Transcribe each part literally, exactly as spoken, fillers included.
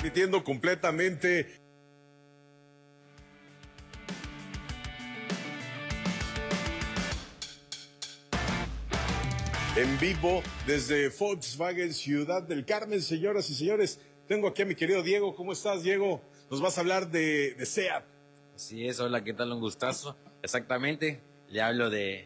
transmitiendo completamente en vivo desde Volkswagen Ciudad del Carmen. Señoras y señores, tengo aquí a mi querido Diego. ¿Cómo estás, Diego? Nos vas a hablar de, de SEAT. Así es, hola, ¿qué tal? Un gustazo. Exactamente, le hablo de,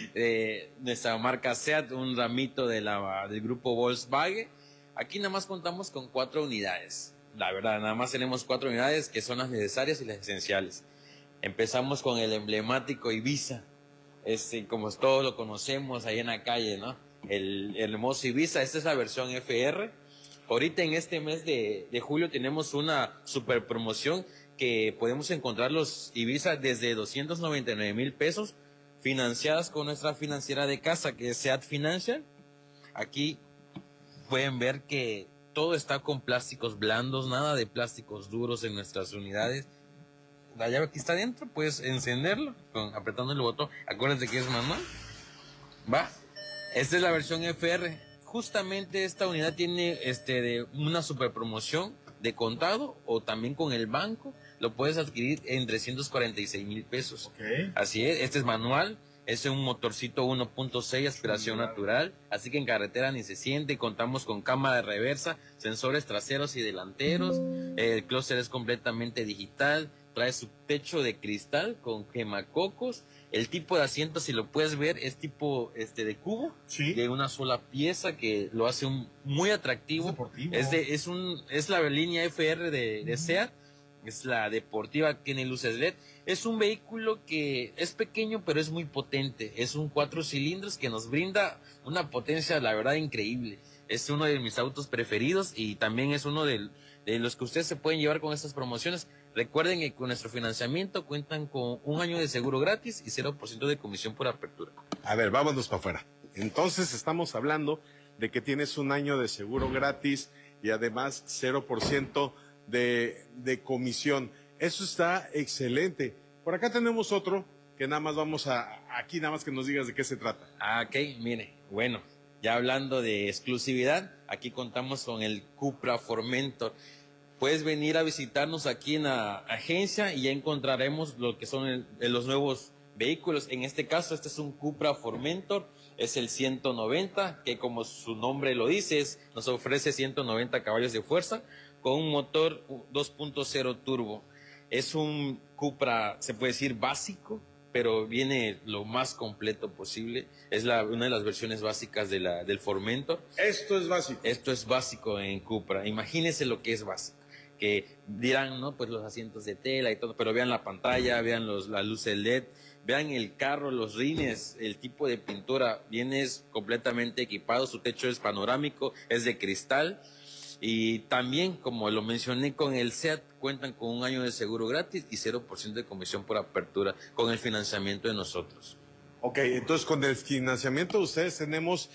de nuestra marca SEAT, un ramito de la, del grupo Volkswagen. Aquí nada más contamos con cuatro unidades. La verdad, nada más tenemos cuatro unidades que son las necesarias y las esenciales. Empezamos con el emblemático Ibiza, este, como todos lo conocemos ahí en la calle, ¿no? El, el hermoso Ibiza. Esta es la versión F R. Ahorita en este mes de, de julio tenemos una super promoción que podemos encontrar los Ibiza desde doscientos noventa y nueve mil pesos, financiadas con nuestra financiera de casa, que es SEAT Financial. Aquí pueden ver que todo está con plásticos blandos, nada de plásticos duros en nuestras unidades. La llave aquí está adentro, puedes encenderlo con, apretando el botón. Acuérdate que es manual. Va. Esta es la versión F R. Justamente esta unidad tiene este de una super promoción de contado o también con el banco. Lo puedes adquirir en trescientos cuarenta y seis mil pesos. Okay. Así es. Este es manual. Es un motorcito uno punto seis, aspiración natural, así que en carretera ni se siente. Contamos con cámara de reversa, sensores traseros y delanteros. El clúster es completamente digital. Trae su techo de cristal con quemacocos. El tipo de asiento, si lo puedes ver, es tipo este de cubo, sí, de una sola pieza, que lo hace un, muy atractivo. Es, es, de, es, un, es la línea F R de, de SEAT. Es la deportiva, tiene luces L E D. Es un vehículo que es pequeño, pero es muy potente. Es un cuatro cilindros que nos brinda una potencia, la verdad, increíble. Es uno de mis autos preferidos y también es uno de, de los que ustedes se pueden llevar con estas promociones. Recuerden que con nuestro financiamiento cuentan con un año de seguro gratis y cero por ciento de comisión por apertura. A ver, vámonos para afuera. Entonces estamos hablando de que tienes un año de seguro gratis y además cero por ciento de, de comisión. Eso está excelente. Por acá tenemos otro que nada más vamos a, aquí nada más que nos digas de qué se trata. Ah, ok, mire, bueno, ya hablando de exclusividad, aquí contamos con el Cupra Formentor. Puedes venir a visitarnos aquí en la agencia y ya encontraremos lo que son el, el, los nuevos vehículos. En este caso, este es un Cupra Formentor, es el ciento noventa, que como su nombre lo dice, es, nos ofrece ciento noventa caballos de fuerza con un motor dos punto cero turbo. Es un Cupra, se puede decir básico, pero viene lo más completo posible. Es la, una de las versiones básicas de la, del Formentor. Esto es básico. Esto es básico en Cupra. Imagínense lo que es básico. Que dirán, ¿no? Pues los asientos de tela y todo, pero vean la pantalla, vean los, la luz L E D, vean el carro, los rines, el tipo de pintura. Vienes completamente equipado, su techo es panorámico, es de cristal. Y también, como lo mencioné con el SEAT, cuentan con un año de seguro gratis y cero por ciento de comisión por apertura con el financiamiento de nosotros. Ok, entonces con el financiamiento de ustedes tenemos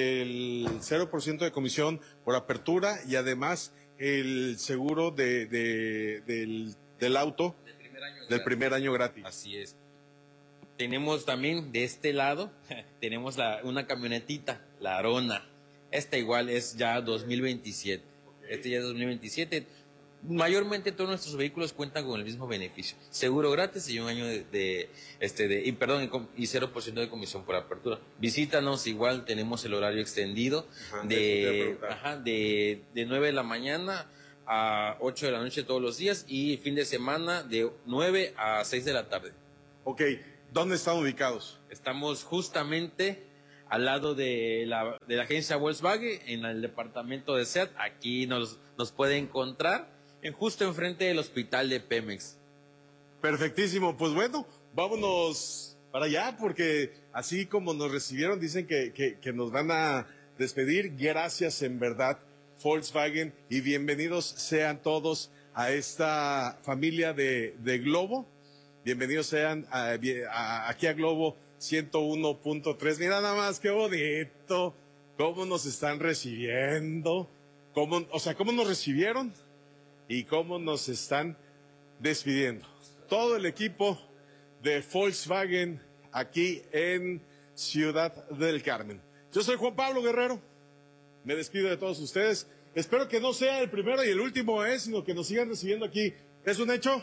el cero por ciento de comisión por apertura y además el seguro de, de, del, del auto del primer año del gratis. primer año gratis. Así es. Tenemos también de este lado, tenemos la, una camionetita, la Arona. Esta igual es ya dos mil veintisiete. Okay. Este ya es dos mil veintisiete. Mayormente todos nuestros vehículos cuentan con el mismo beneficio. Seguro gratis y un año de, de este de y perdón y cero por ciento de comisión por apertura. Visítanos, igual tenemos el horario extendido. Ajá, de ajá, de de nueve de la mañana a ocho de la noche todos los días y fin de semana de nueve a seis de la tarde. Ok, ¿dónde están ubicados? Estamos justamente al lado de la, de la agencia Volkswagen, en el departamento de SEAT. Aquí nos, nos puede encontrar en, justo enfrente del hospital de Pemex. Perfectísimo, pues bueno, vámonos para allá, porque así como nos recibieron, dicen que, que, que nos van a despedir. Gracias en verdad, Volkswagen, y bienvenidos sean todos a esta familia de, de Globo. Bienvenidos sean a, a, aquí a Globo ciento uno punto tres. Mira nada más, qué bonito, cómo nos están recibiendo, cómo, o sea, cómo nos recibieron y cómo nos están despidiendo. Todo el equipo de Volkswagen aquí en Ciudad del Carmen. Yo soy Juan Pablo Guerrero, me despido de todos ustedes. Espero que no sea el primero y el último, ¿eh? Sino que nos sigan recibiendo aquí. ¿Es un hecho?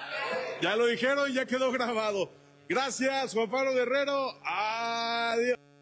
Ya lo dijeron, ya quedó grabado. Gracias, Juan Pablo Guerrero. Adiós.